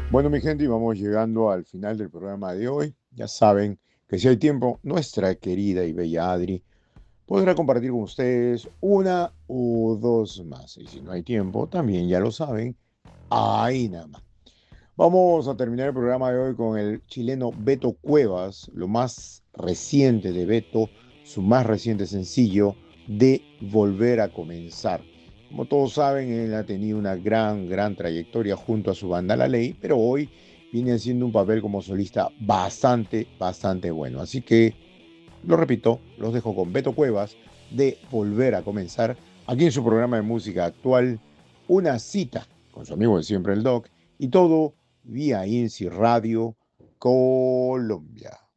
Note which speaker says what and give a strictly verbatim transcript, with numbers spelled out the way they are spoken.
Speaker 1: Bueno, mi gente, y vamos llegando al final del programa de hoy. Ya saben que si hay tiempo, nuestra querida y bella Adri podrá compartir con ustedes una o dos más. Y si no hay tiempo, también ya lo saben, ahí nada más. Vamos a terminar el programa de hoy con el chileno Beto Cuevas, lo más reciente de Beto, su más reciente sencillo de Volver a Comenzar. Como todos saben, él ha tenido una gran, gran trayectoria junto a su banda La Ley, pero hoy viene haciendo un papel como solista bastante, bastante bueno. Así que, lo repito, los dejo con Beto Cuevas de Volver a Comenzar, aquí en su programa de música actual, una cita con su amigo de siempre, el Doc, y todo vía INSI Radio Colombia.